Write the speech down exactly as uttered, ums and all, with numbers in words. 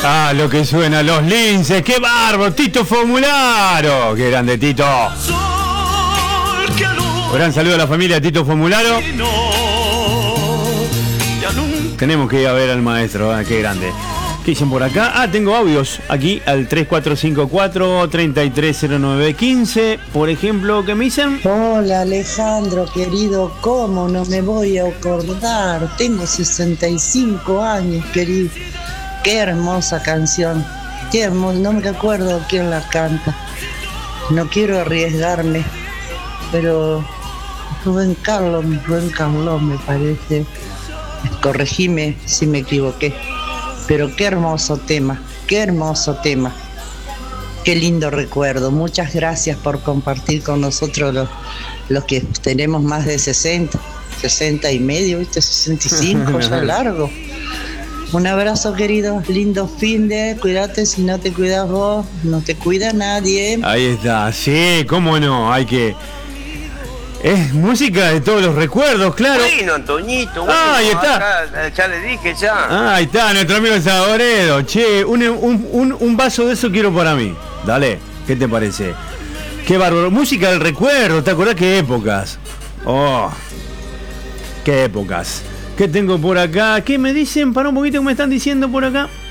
Ah, lo que suena, los linces, qué bárbaro, Tito Formularo, qué grande Tito. Un gran saludo a la familia de Tito Formularo. Tenemos que ir a ver al maestro, ¿eh? Qué grande. ¿Qué dicen por acá? Ah, tengo audios aquí al tres cuatro cinco cuatro, tres tres cero nueve uno cinco, por ejemplo, ¿qué me dicen? Hola Alejandro, querido, ¿cómo no me voy a acordar? Tengo sesenta y cinco años, querido. Qué hermosa canción, qué hermosa, no me acuerdo quién la canta. No quiero arriesgarme, pero Rubén Carlos, Rubén Carlos me parece. Corregime si me equivoqué. Pero qué hermoso tema, qué hermoso tema. Qué lindo recuerdo. Muchas gracias por compartir con nosotros los, los que tenemos más de sesenta, sesenta y medio, ¿viste? sesenta y cinco, ya largo. Un abrazo, querido, lindo fin de, cuídate, si no te cuidas vos, no te cuida nadie. Ahí está, sí, cómo no, hay que... Es música de todos los recuerdos, claro. Bueno, Antoñito, bueno, ah, ahí está. Acá, ya le dije, ya. Ah, ahí está, nuestro amigo Saboredo. Che, un, un, un, un vaso de eso quiero para mí. Dale, ¿qué te parece? Qué bárbaro. Música del recuerdo, ¿te acordás qué épocas? Oh, qué épocas. ¿Qué tengo por acá? ¿Qué me dicen? Para un poquito, ¿qué me están diciendo por acá?